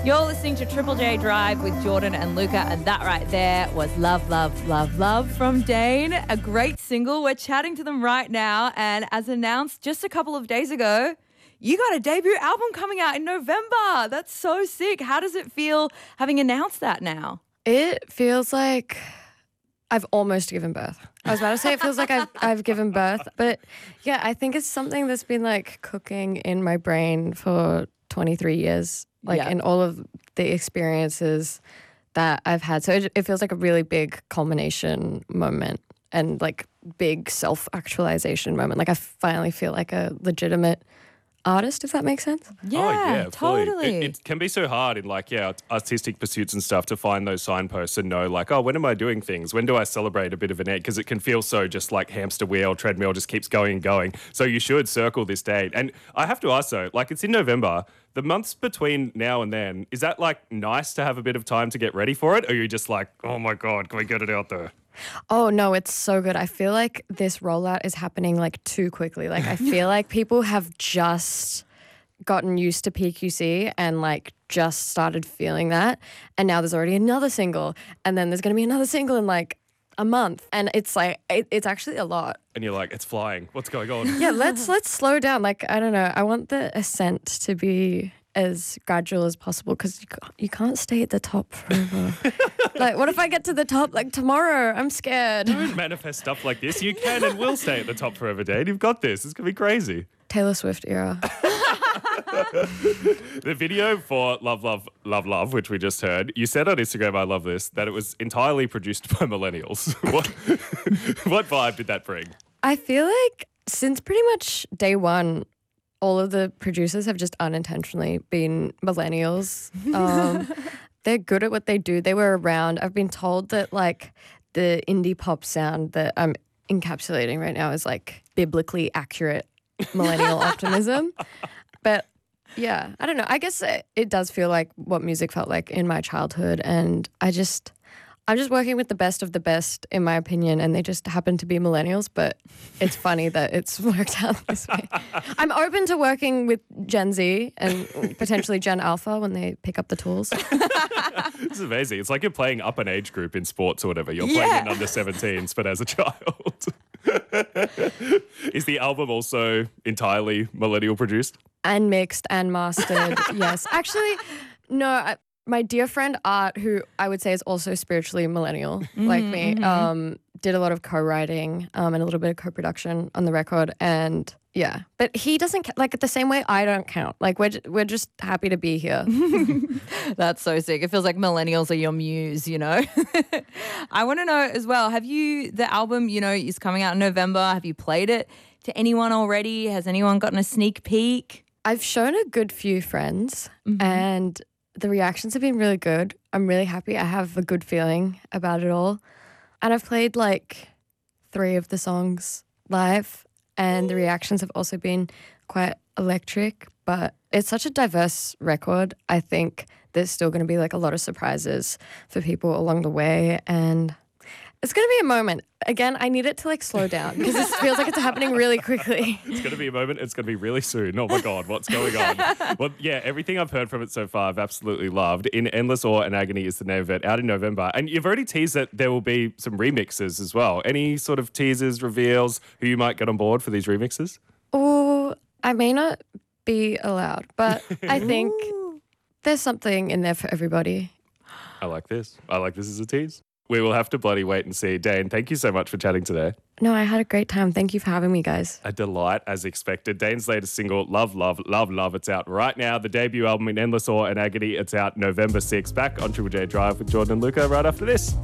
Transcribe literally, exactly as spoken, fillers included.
You're listening to Triple J Drive with Jordan and Luca, and that right there was Love, Love, Love, Love from Dane, a great single. We're chatting to them right now, and as announced just a couple of days ago, you got a debut album coming out in November. That's so sick. How does it feel having announced that now? It feels like I've almost given birth. I was about to say it feels like I've, I've given birth, but yeah, I think it's something that's been like cooking in my brain for twenty-three years. Like Yeah. in all of the experiences that I've had. So it, it feels like a really big culmination moment and like big self-actualization moment. Like I finally feel like a legitimate artist, if that makes sense. Yeah, oh, yeah, fully. totally. It, it can be so hard in like, yeah, artistic pursuits and stuff to find those signposts and know like, oh, when am I doing things? When do I celebrate a bit of an egg? Because it can feel so just like hamster wheel, treadmill, just keeps going and going. So you should circle this date. And I have to ask though, like it's in November, the months between now and then, is that like nice to have a bit of time to get ready for it? Or are you just like, oh my God, can we get it out there? Oh, no, it's so good. I feel like this rollout is happening like too quickly. Like I feel like people have just gotten used to P Q C and like just started feeling that. And now there's already another single. And then there's going to be another single in like a month. And it's like, it, it's actually a lot. And you're like, it's flying. What's going on? Yeah, let's let's slow down. Like, I don't know. I want the ascent to be as gradual as possible because you, ca- you can't stay at the top forever. Like, what if I get to the top like tomorrow? I'm scared. Don't manifest stuff like this. You can and will stay at the top forever, Dane. You've got this. It's going to be crazy. Taylor Swift era. The video for Love, Love, Love, Love, which we just heard, you said on Instagram, I love this, that it was entirely produced by millennials. What, what vibe did that bring? I feel like since pretty much day one, all of the producers have just unintentionally been millennials. Um, they're good at what they do. They were around. I've been told that like the indie pop sound that I'm encapsulating right now is like biblically accurate millennial optimism. But yeah, I don't know. I guess it, it does feel like what music felt like in my childhood. And I just, I'm just working with the best of the best, in my opinion, and they just happen to be millennials, but it's funny that it's worked out this way. I'm open to working with Gen Z and potentially Gen Alpha when they pick up the tools. This is amazing. It's like you're playing up an age group in sports or whatever. You're playing Yeah. in under seventeens, but as a child. Is the album also entirely millennial produced? And mixed and mastered, yes. Actually, no, I, my dear friend Art, who I would say is also spiritually millennial like me, um, did a lot of co-writing um, and a little bit of co-production on the record. And yeah, but he doesn't, ca- like the same way I don't count. Like we're, j- we're just happy to be here. That's so sick. It feels like millennials are your muse, you know? I want to know as well, have you, the album, you know, is coming out in November. Have you played it to anyone already? Has anyone gotten a sneak peek? I've shown a good few friends and the reactions have been really good. I'm really happy. I have a good feeling about it all. And I've played like three of the songs live and the reactions have also been quite electric, but it's such a diverse record. I think there's still going to be like a lot of surprises for people along the way and it's going to be a moment. Again, I need it to like slow down because this feels like it's happening really quickly. It's going to be a moment. It's going to be really soon. Oh my God, what's going on? Well, yeah, everything I've heard from it so far, I've absolutely loved. In Endless Awe and Agony is the name of it, out in November. And you've already teased that there will be some remixes as well. Any sort of teasers, reveals, who you might get on board for these remixes? Oh, I may not be allowed, but I think there's something in there for everybody. I like this. I like this as a tease. We will have to bloody wait and see. Dane, thank you so much for chatting today. No, I had a great time. Thank you for having me, guys. A delight, as expected. Dane's latest single, Love, Love, Love, Love. It's out right now. The debut album, In Endless Awe and Agony, it's out November sixth. Back on Triple J Drive with Jordan and Luca right after this.